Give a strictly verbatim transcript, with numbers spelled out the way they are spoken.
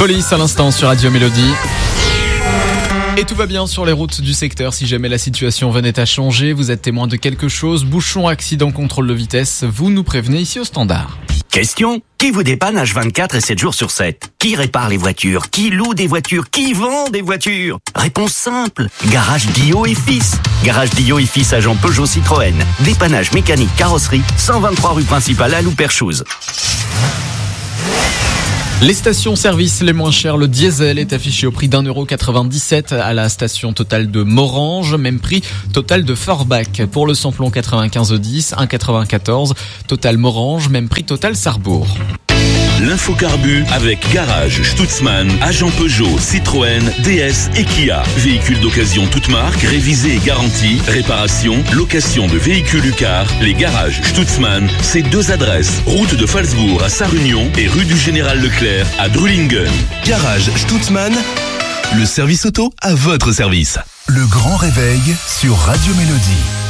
Police à l'instant sur Radio Mélodie. Et tout va bien sur les routes du secteur. Si jamais la situation venait à changer, vous êtes témoin de quelque chose, bouchon, accident, contrôle de vitesse, vous nous prévenez ici au standard. Question: qui vous dépanne H vingt-quatre et sept jours sur sept? Qui répare les voitures? Qui loue des voitures? Qui vend des voitures? Réponse simple: Garage Guillot et Fils. Garage Guillot et Fils, agent Peugeot Citroën. Dépannage mécanique carrosserie, cent vingt-trois rue principale à Louperchouse. Les stations-service les moins chères, le diesel est affiché au prix d'un euro quatre-vingt-dix-sept à la station Total de Morange, même prix Total de Forbach. Pour le samplon quatre-vingt-quinze dix, un euro quatre-vingt-quatorze, Total Morange, même prix Total Sarrebourg. L'infocarbu avec Garage Stutzmann, agent Peugeot, Citroën, D S et Kia. Véhicules d'occasion toute marque, révisés et garantis, réparation, location de véhicules Ucar. Les Garages Stutzmann, c'est deux adresses. Route de Falsbourg à Sarre-Union et rue du Général Leclerc à Drulingen. Garage Stutzmann, le service auto à votre service. Le grand réveil sur Radio Mélodie.